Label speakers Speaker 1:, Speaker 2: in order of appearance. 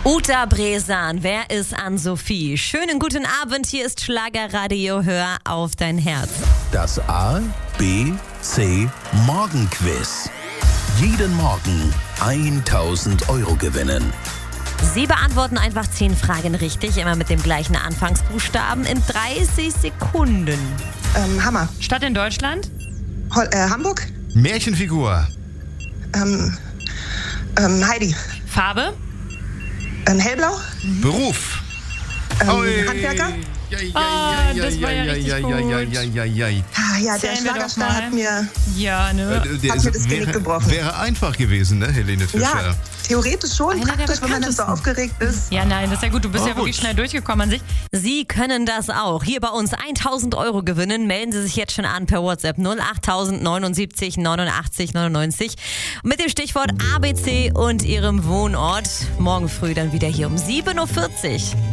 Speaker 1: Uta Bresan, wer ist Ann-Sophie? Schönen guten Abend, hier ist Schlagerradio, hör auf dein Herz.
Speaker 2: Das A, B, C Morgenquiz. Jeden Morgen 1000 Euro gewinnen.
Speaker 1: Sie beantworten einfach 10 Fragen richtig, immer mit dem gleichen Anfangsbuchstaben in 30 Sekunden.
Speaker 3: Hammer.
Speaker 4: Stadt in Deutschland?
Speaker 3: Hamburg.
Speaker 5: Märchenfigur.
Speaker 3: Heidi.
Speaker 4: Farbe?
Speaker 3: Hellblau.
Speaker 5: Beruf.
Speaker 3: Handwerker.
Speaker 4: Das war ja richtig gut.
Speaker 3: Ja, der
Speaker 4: Zählen wir doch
Speaker 3: Schlagerstar
Speaker 4: mal.
Speaker 3: hat mir
Speaker 4: Ja, ne?
Speaker 3: Hat mir das Genick gebrochen.
Speaker 5: Wäre einfach gewesen, ne, Helene Fischer?
Speaker 3: Ja, theoretisch schon,
Speaker 4: Einer der
Speaker 3: praktisch, wenn man dann so
Speaker 4: bekanntesten.
Speaker 3: aufgeregt ist.
Speaker 4: Ja, nein, das ist ja gut. Du bist
Speaker 5: Oh,
Speaker 4: ja wirklich
Speaker 5: gut.
Speaker 4: schnell durchgekommen an sich.
Speaker 1: Sie können das auch. Hier bei uns 1000 Euro gewinnen. Melden Sie sich jetzt schon an per WhatsApp 08000 79 89 99 mit dem Stichwort ABC und Ihrem Wohnort. Morgen früh dann wieder hier um 7.40 Uhr.